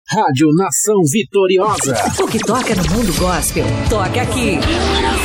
Rádio Nação Vitoriosa. O que toca no mundo gospel, toca aqui.